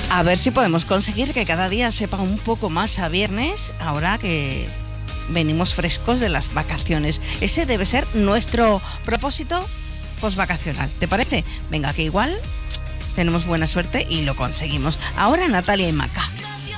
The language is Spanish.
A ver si podemos conseguir que cada día sepa un poco más a viernes, ahora que venimos frescos de las vacaciones. Ese debe ser nuestro propósito postvacacional. ¿Te parece? Venga, que igual tenemos buena suerte y lo conseguimos. Ahora Natalia y Maca.